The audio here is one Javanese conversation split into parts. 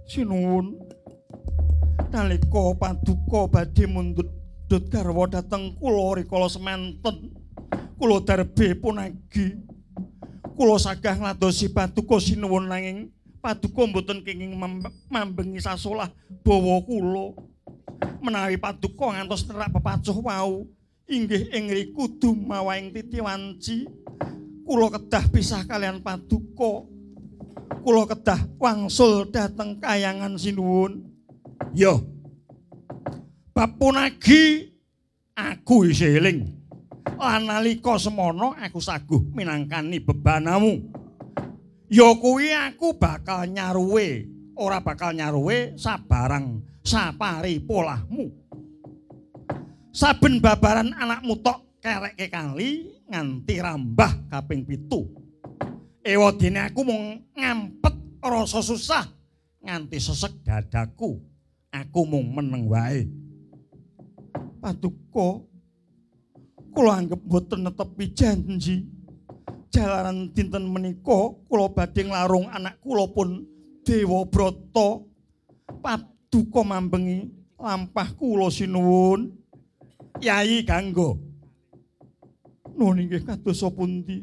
Sinuwun. Nalika Paduka badhe mundhut garwa dhateng kula rikala semanten. Kula darbe punagi. Kula sagah ngladosi Paduka sinuwun nanging Paduka mboten kenging mambengi sasolah bawa kula. Menawi Paduka ngantos nerak pepacuh wau, inggih ing riku dumawaing titi wanci. Kula kedah pisah kalian Paduka. Kula kedah wangsul dhateng kayangan sinuwun. Yo. Bab punagi aku isih eling. Lan nalika semono aku saguh minangkani bebanamu. Ya kuwi aku bakal nyaruwe, ora bakal nyaruwe sabarang sapari polahmu. Saben babaran anakmu tok kereke kali nganti rambah kaping 7. Ewadene aku mung ngampet rasa susah nganti sesek dadaku. Aku mung meneng wae. Paduka, kula anggep boten netepi janji. Jalaran dinten menika kula badhe nglarung anak kula pun Dewa Brata. Paduka mambengi lampah kula sinuwun. Yai Gangga. Nuwun inggih kadosa pundi?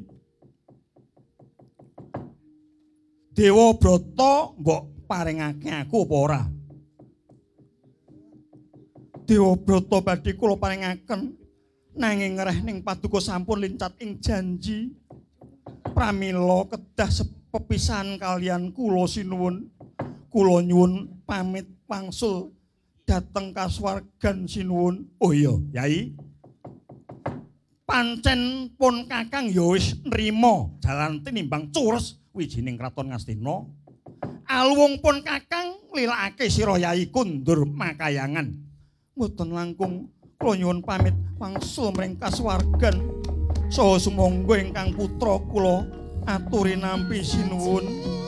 Dewa Brata mbok paringake aku apa ora? Dewa Brata badhe kula paringaken nanging ngereh ning Paduka sampun lincat ing janji. Pramila kedah pepisahan kalian kula sinuwun. Kula nyuwun pamit wangsul dhateng kasuwargan sinuwun. Oh iya, Yai. Pancen pun Kakang ya wis nrima jalan tinimbang cures wijining kraton Ngastina. Aluwung pun Kakang lilakake sira Yai kundur makayangan. Mboten langkung kula nyuwun pamit wangsul mring kasuwargan saha sumangga ingkang putra kula aturi nampi sinuwun.